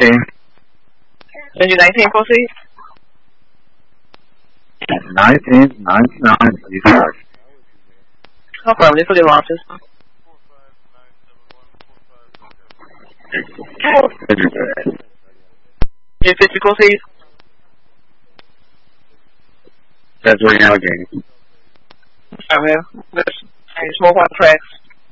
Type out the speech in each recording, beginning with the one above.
Engine 19, proceed. 1999, discharge. Confirm, this will be launches. Engine 50, proceed. That's where you're navigating. Okay, let's smoke on the tracks.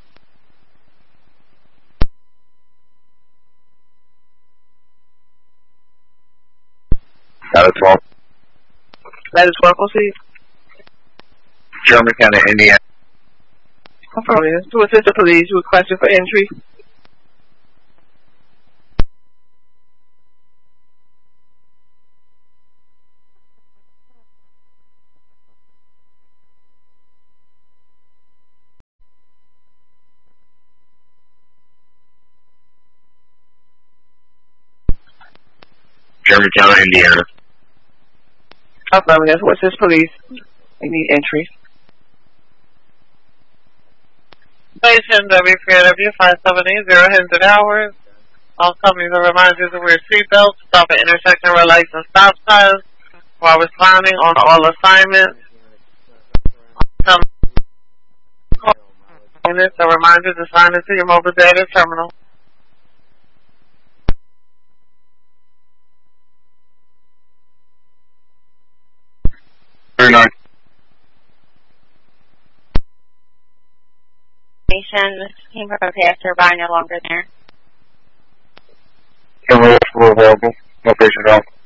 Out of 12. That is 12, proceed. German County, Indiana. Confirm, to assist the police, you requested for entry. German County, Indiana. Confirm, to assist police, they need entry. Station WPNW 5780 Hinton Hours. All companies are reminded to wear seatbelts, stop at intersection red lights and stop signs while responding on all assignments. Units are reminded to sign into your mobile data terminal. Station, this came from a passer by, no longer there. Camera available. Location out.